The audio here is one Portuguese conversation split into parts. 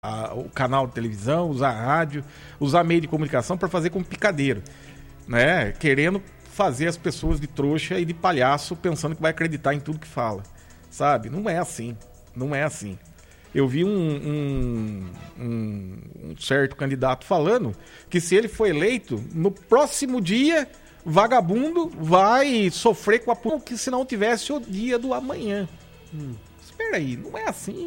o canal de televisão, usar a rádio, usar meio de comunicação para fazer como picadeiro, né? Querendo fazer as pessoas de trouxa e de palhaço pensando que vai acreditar em tudo que fala, sabe? Não é assim, não é assim. Eu vi um certo candidato falando que se ele for eleito, no próximo dia, vagabundo vai sofrer com a que se não tivesse o dia do amanhã. Espera aí, não é assim.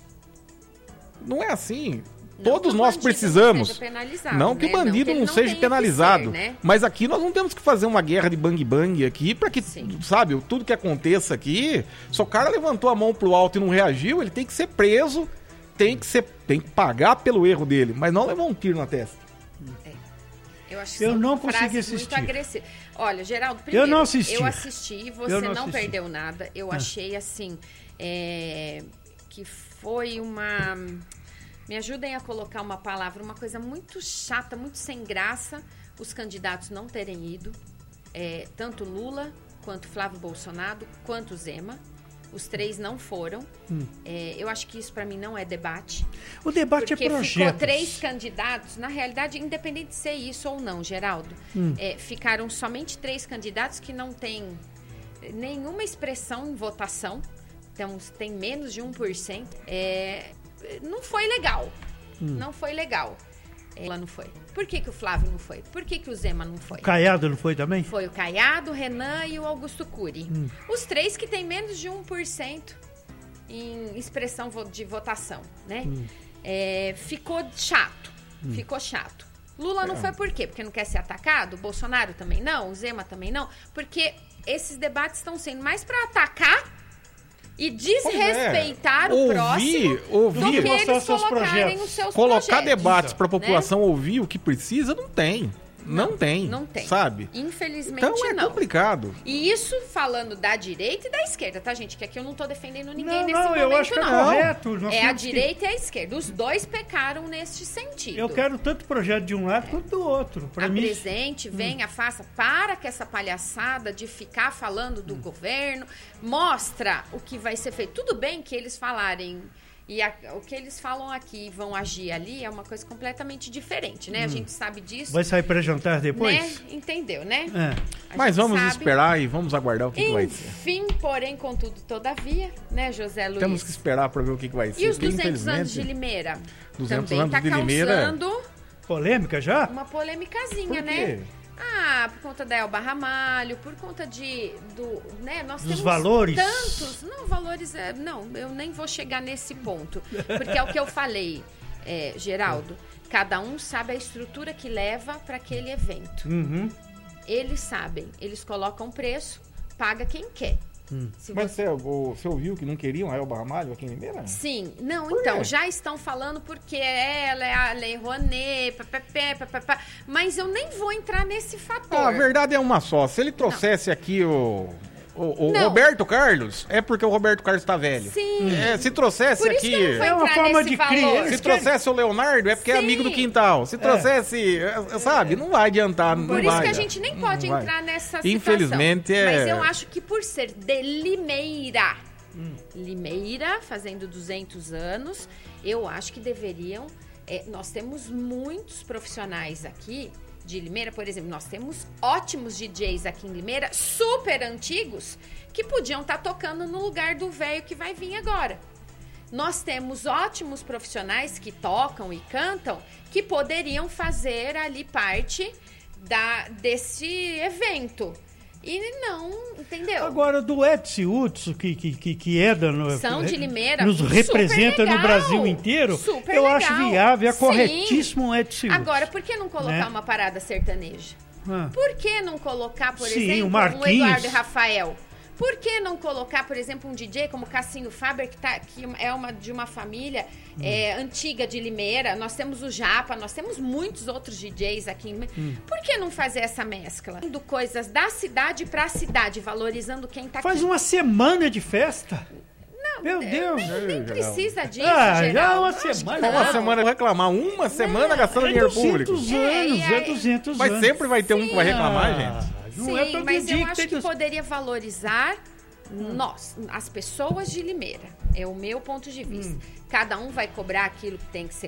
Não é assim. Todos nós precisamos. Não que o bandido não seja penalizado. Mas aqui nós não temos que fazer uma guerra de bang-bang aqui para que, sabe, tudo que aconteça aqui, se o cara levantou a mão pro alto e não reagiu, ele tem que ser preso, tem que pagar pelo erro dele, mas não levar um tiro na testa. Eu acho que eu não consegui assistir. Muito agressivo. Olha, Geraldo, primeiro, eu não assisti. Eu assisti, você não perdeu nada. Eu achei assim, que foi uma... Me ajudem a colocar uma palavra, uma coisa muito chata, muito sem graça, os candidatos não terem ido, tanto Lula, quanto Flávio Bolsonaro, quanto Zema. Os três não foram. Eu acho que isso, para mim, não é debate. O debate é projeto. Porque ficou 3 candidatos. Na realidade, independente de ser isso ou não, Geraldo, ficaram somente 3 candidatos que não têm nenhuma expressão em votação. Então, tem menos de 1%. Não foi legal. Não foi legal. Ela não foi. Por que o Flávio não foi? Por que o Zema não foi? O Caiado não foi também? Foi o Caiado, o Renan e o Augusto Cury. Os 3 que têm menos de 1% em expressão de votação, né? Ficou chato. Ficou chato. Lula não foi por quê? Porque não quer ser atacado? Bolsonaro também não? O Zema também não? Porque esses debates estão sendo mais para atacar e desrespeitar o próximo do que eles colocarem os seus colocar projetos, debates para a população ouvir o que precisa, não tem. Não tem, sabe? Infelizmente então é complicado. E isso falando da direita e da esquerda, tá, gente? Que aqui eu não tô defendendo ninguém nesse momento, não. Eu acho que é correto. É a direita e a esquerda. Os dois pecaram neste sentido. Eu quero tanto projeto de um lado quanto do outro. Apresente, venha, faça. Para com essa palhaçada de ficar falando do governo. Mostra o que vai ser feito. Tudo bem que eles falarem... E o que eles falam aqui e vão agir ali é uma coisa completamente diferente, né? A gente sabe disso. Vai sair para jantar depois? Né? Entendeu, né? Mas vamos esperar e vamos aguardar o que vai ser. Enfim, porém, contudo, todavia, né, José Luiz? Temos que esperar para ver o que vai ser. E os 200 anos de Limeira? 200 também anos de Limeira. Causando... Polêmica já? Uma polêmicazinha, por quê? Né? Por conta da Elba Ramalho, por conta né, nós temos valores. Tantos, não, valores, não, eu nem vou chegar nesse ponto, porque é o que eu falei, Geraldo, cada um sabe a estrutura que leva para aquele evento. Eles sabem, eles colocam preço, paga quem quer. Mas você ouviu que não queriam a Elba Ramalho aqui em Limeira? Sim. Não, então, já estão falando porque ela é a Lei Rouanet, mas eu nem vou entrar nesse fator. A verdade é uma só. Se ele trouxesse aqui o Roberto Carlos, é porque o Roberto Carlos tá velho. Sim. Se trouxesse por isso aqui... que eu não vou é uma forma de criar. Se trouxesse o Leonardo, é porque é amigo do quintal. Se trouxesse, sabe, não vai adiantar. Por isso que a gente nem pode entrar nessa situação. Infelizmente Mas eu acho que por ser de Limeira, Limeira, fazendo 200 anos, eu acho que deveriam... nós temos muitos profissionais aqui de Limeira, por exemplo, nós temos ótimos DJs aqui em Limeira, super antigos, que podiam estar tocando no lugar do velho que vai vir agora. Nós temos ótimos profissionais que tocam e cantam, que poderiam fazer ali parte desse evento. E não, entendeu? Agora, do Edson Hudson, que é São de Limeira, nos representa no Brasil inteiro, eu acho viável, é corretíssimo o Edson Hudson. Agora, por que não colocar uma parada sertaneja? Por que não colocar, por exemplo, o Eduardo e Rafael? Por que não colocar, por exemplo, um DJ como Cassinho Faber, que é de uma família antiga de Limeira? Nós temos o Japa, nós temos muitos outros DJs aqui. Por que não fazer essa mescla? Indo coisas da cidade para a cidade, valorizando quem tá aqui. Faz uma semana de festa. Não, meu Deus. Nem precisa disso, já Geraldo. é uma semana. Uma semana reclamar, uma semana gastando dinheiro público. 200 anos, 200 anos. Mas sempre vai ter um que vai reclamar, gente. Sim, mas eu acho que poderia valorizar Nós, as pessoas de Limeira, é o meu ponto de vista. Cada um vai cobrar aquilo que tem que ser